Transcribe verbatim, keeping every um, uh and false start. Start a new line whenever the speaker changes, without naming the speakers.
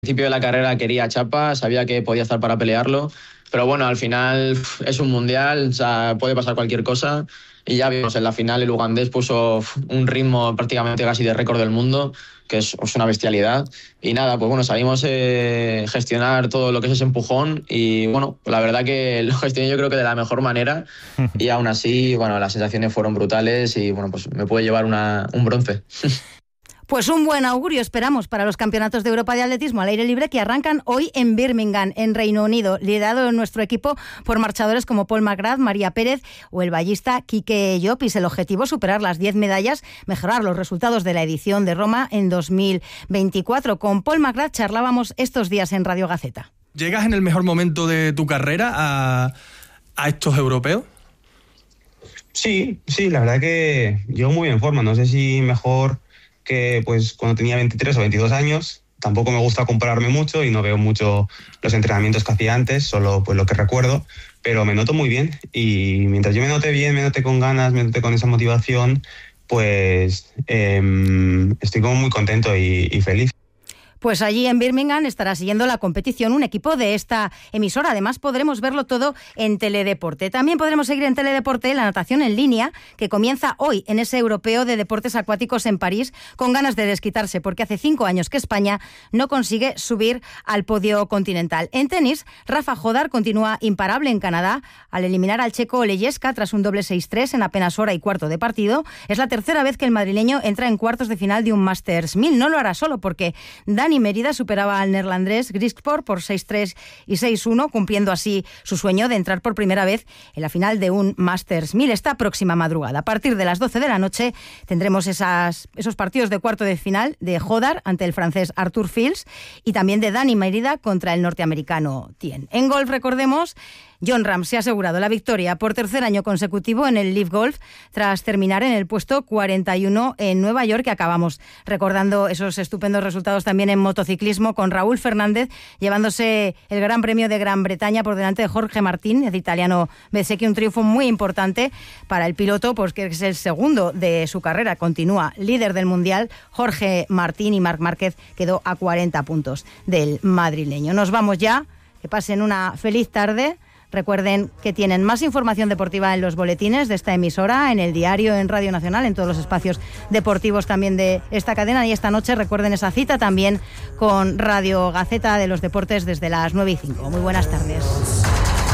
principio de la carrera quería chapa, sabía que podía estar para pelearlo, pero bueno, al final es un mundial, o sea, puede pasar cualquier cosa. Y ya vimos, en la final el ugandés puso un ritmo prácticamente casi de récord del mundo, que es, es una bestialidad. Y nada, pues bueno, sabíamos eh, gestionar todo lo que es ese empujón y bueno, la verdad que lo gestioné yo creo que de la mejor manera y aún así, bueno, las sensaciones fueron brutales y bueno, pues me puede llevar una, un bronce.
Pues un buen augurio esperamos para los campeonatos de Europa de atletismo al aire libre que arrancan hoy en Birmingham, en Reino Unido, liderado en nuestro equipo por marchadores como Paul McGrath, María Pérez o el vallista Quique Llopis. El objetivo, superar las diez medallas, mejorar los resultados de la edición de Roma en dos mil veinticuatro. Con Paul McGrath charlábamos estos días en Radio Gaceta.
¿Llegas en el mejor momento de tu carrera a, a estos europeos?
Sí, sí, la verdad que llego muy en forma. No sé si mejor que pues cuando tenía veintitrés o veintidós años. Tampoco me gusta compararme mucho y no veo mucho los entrenamientos que hacía antes, solo pues lo que recuerdo, pero me noto muy bien y mientras yo me note bien, me note con ganas, me note con esa motivación, pues eh, estoy como muy contento y, y feliz.
Pues allí en Birmingham estará siguiendo la competición un equipo de esta emisora. Además, podremos verlo todo en Teledeporte. También podremos seguir en Teledeporte la natación en línea, que comienza hoy en ese europeo de deportes acuáticos en París, con ganas de desquitarse, porque hace cinco años que España no consigue subir al podio continental. En tenis, Rafa Jodar continúa imparable en Canadá al eliminar al checo Olejeska tras un doble seis tres en apenas hora y cuarto de partido. Es la tercera vez que el madrileño entra en cuartos de final de un Masters mil. No lo hará solo, porque Dani Mérida superaba al neerlandés Griekspoor por seis tres y seis uno, cumpliendo así su sueño de entrar por primera vez en la final de un Masters mil esta próxima madrugada. A partir de las doce de la noche tendremos esas, esos partidos de cuarto de final de Jodar ante el francés Arthur Fils y también de Dani Mérida contra el norteamericano Tien. En golf, recordemos, Jon Rahm se ha asegurado la victoria por tercer año consecutivo en el Live Golf tras terminar en el puesto cuarenta y uno en Nueva York, que acabamos recordando esos estupendos resultados también en motociclismo con Raúl Fernández llevándose el Gran Premio de Gran Bretaña por delante de Jorge Martín, el italiano Bezzecchi, un triunfo muy importante para el piloto, pues que es el segundo de su carrera, continúa líder del Mundial Jorge Martín y Marc Márquez quedó a cuarenta puntos del madrileño. Nos vamos ya, que pasen una feliz tarde. Recuerden que tienen más información deportiva en los boletines de esta emisora, en el diario, en Radio Nacional, en todos los espacios deportivos también de esta cadena. Y esta noche recuerden esa cita también con Radio Gaceta de los Deportes desde las nueve y cinco. Muy buenas tardes.